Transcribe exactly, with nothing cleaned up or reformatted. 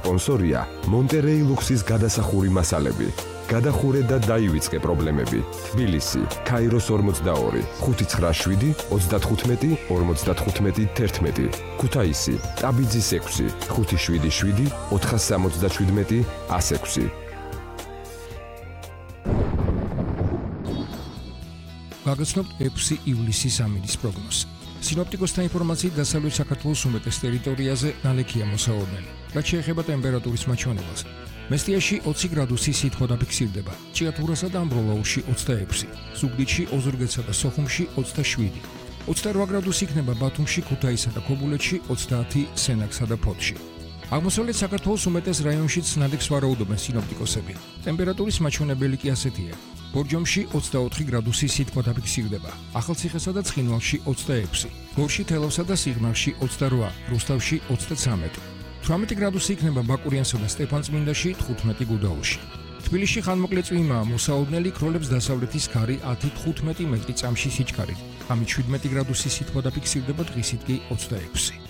სპონსორია მონტერეი ლუქსის გადასახური მასალები. გადახურე და დაივიწყე პრობლემები. თბილისი, ქაიროს ორმოცდაორი, ხუთი ცხრა შვიდი, ოცდათხუთმეტი, ორმოცდათხუთმეტი, თერთმეტი. ქუთაისი, ტაბიძის ექვსი, ხუთი შვიდი შვიდი, ოთხას სამოცდაშვიდმეტი, ას ექვსი. გაგაცნობთ ექვსი ივლისის ამინდის პროგნოზი. სინოპტიკოსთა ინფორმაციით დასავლეთ საქართველოს უმეტეს ტერიტორიაზე ნალექია მოსაოდნელი. რაც შეეხება ტემპერატურის მაჩვენებელს. მესტიაში ოცი გრადუსი სითბო დაფიქსირდება, ჭიათურასა და ამბროლაურში ოცდაექვსი, ზუგდიდში, ოზურგეთსა და სოხუმში ოცდაშვიდი, ოცდარვა გრადუსი იქნება ბათუმში, ქუთაისსა და ქობულეთში, ოცდაათი სენაკსა და ფოთში. აღმოსავლეთ საქართველოს უმეტეს რაიონშიც ნალექს ვარაუდობენ სინოპტიკოსები. ტემპერატურის მაჩვენებელი კი ასეთია. ბორჯომში ოცდაოთხი გრადუსი სითბო დაფიქსირდება, ახალციხესა და ცხინვალში ოცდაექვსი, გორში, თელავსა და სიღნაღში ოცდარვა, რუსთავში ოცდაცამეტი. თვრამეტი გრადუსი იქნება ბაკურიანსა და სტეფანწმინდაში, თხუთმეტი გუდაუთში. თბილისში ხანმოკლე წვიმაა, მოსაოდნელი ქროლებს დასავლეთის ქარი ათი თხუთმეტი მეტრი წამში სიჩქარით. ამით შვიდმეტი გრადუსი სითბო დაფიქსირდება, დღისით კი ოცდაექვსი.